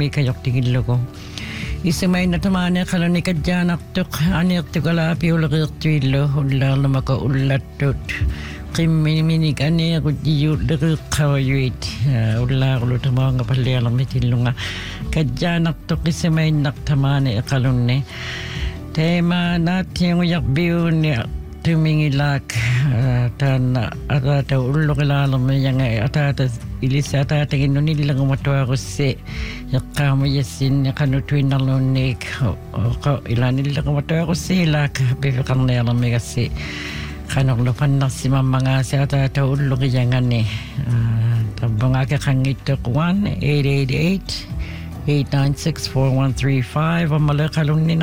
mikayortigillugu isimainatamaane qalunikat aniartukalaapiuleqiirtuillu ullaarlamaka ullattut qimmiminik aniaqutiyuulleqiiqqavayuit ullaarulutamaanga pallialermitillunga kajjaanartuq isimainartamaane iqalunni teema naattianguyarbiuunni tumingilaak taanna ataata ulluqilaalermi yanga ataata ilisa ataataginnunillaqumatuaqussi yaqqaamuyassinni qanutuinnarluunniik ilanillaqumatuaqussi ilaak piviqarnialermigassi qanorlupannarsimammangaasi ataata ulluqiyangani tabbungaake qanngittuq 1-888-896-4135 amaleqalunni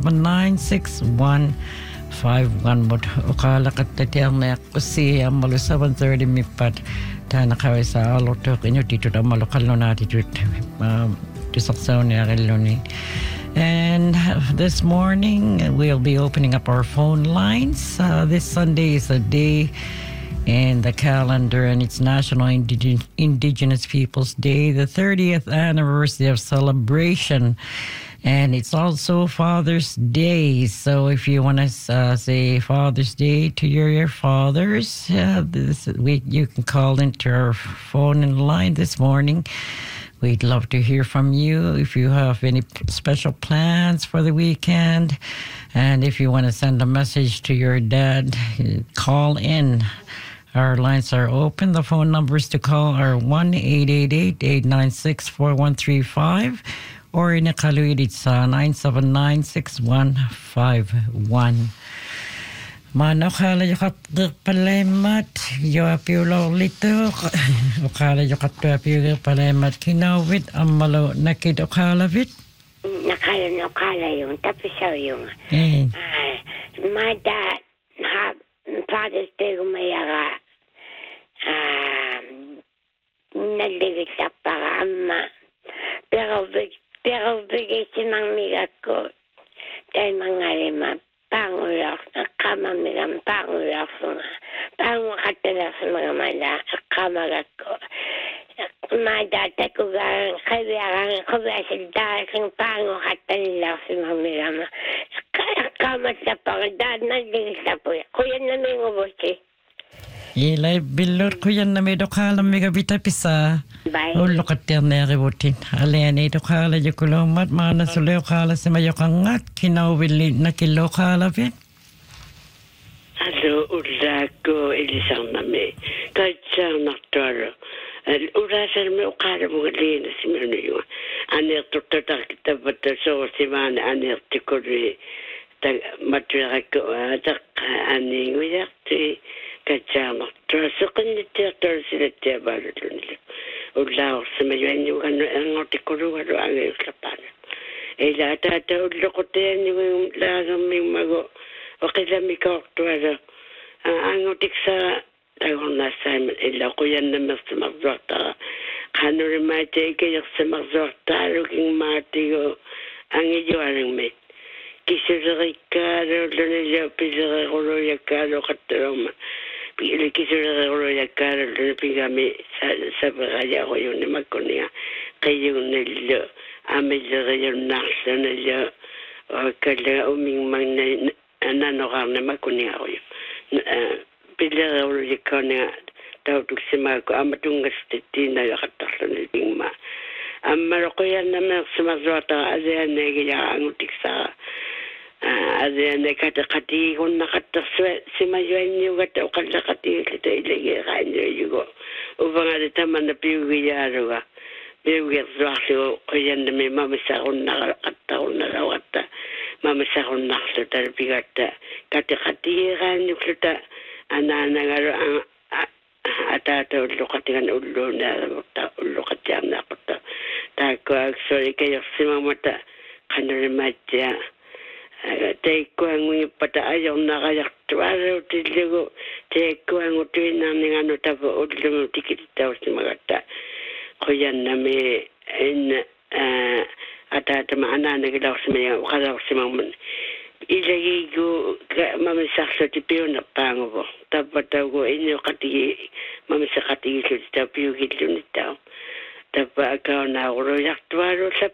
979-6151 mut uqaalaqattatiarniaqqussi ammalu 7:30 mippat taanaqawisa alortuq inutitut ammalu qallunaatitut tusarsauniaqilluni. And this morning we'll be opening up our phone lines. This Sunday is a day in the calendar, and it's National Indigenous Peoples Day, the 30th anniversary of celebration. And it's also Father's Day. So if you want to say Father's Day to your fathers, you can call into our phone in line this morning. We'd love to hear from you if you have any special plans for the weekend. And if you want to send a message to your dad, call in. Our lines are open. The phone numbers to call are 1-888-896-4135 or in Iqaluit 979-6151. Manokhala yuqatqirpalaimat yuapiulorlituq uqala yuqattuapiugerpalaimat kinauwit ammalu nakit uqaalavit Nakala yung tapisaw yung my dad Father's Day umayaga naligit sa para ama pero bigay si Mang Migat ko dahil mga lima pangulak na kamamigang pangulak pangulak sa mga mala kamagat ko madata ko gang kabiyagang kabiyasidasang pangulak nila sa mga milama kamat sa pagdad naligit sa po kuya namin ubusi ilay billur kuyan na may dokhala mga bitapisa ulokatterneerivutin aleani dokhala yukulomat maana suleuqala simayoqangat kinauvilli nakilloqaalavit allo ullaakko ilisarnami kaitsaarnartualu urasermi uqaalamugalliina simanuyuga aneertuttatarkittapatta soorsimaana aneertikuli matuerakko ataqqa aniinguyarti kaitsaarnartua seqinnittiartuarsilittiavaalulunila ullaaorsimayuanniugannu angortikulugalu angayullappaana ila taata ulloqutianniugum laagermigmagu oqilamikaortuala angortiksa tagornaassaamat illa quyannamersimarsuartara qanulimaataikayersimarsuartaalukingmaatigu angiyualingmit kisulerikkaalo lunillo piserequluyakkaalu qattaluma kisulerquluyakkaalu lunipigami saperayaquyunnimakkunia qiyunnillo amilleriyunnarlunillo kalla umingmangna nanoqarnimakuniaquyu pilerequluyakkaania tautuksimaako amatungastittinaaqattarlunilpingma ammaroquyannamерсимарсуатара азианнагиаангутиксара азианнакатеқатигуннақаттарсуа симажуанниугата оқаллақатигиллута илагераанниуйуго увангали таманна пиугиаалуга пиугерсуарлугу қуяннами мамисаруннақаттарунналауатта мамисаруннарлу талпигатта катеқатигераанниуллута анаанагалу атаата уллуқатиган уллуунаарамутта уллуқатиарнаақутта тааккуаксорикаерсимамата канулимааттиа теиккуангуиппата ажорнақаяртуалуутиллугу теиккуангутуиннарнигану тапу уллуму тикиттаусимагатта қуяннами инна атаатама анаанагиларсимига уқаларсимамун илагигу мамисарлути пиунерпаангуво таппатаугу инниоқатиги мамисақатигиллути тапиугиллуниттаа таппа акаунаагулуяртуалу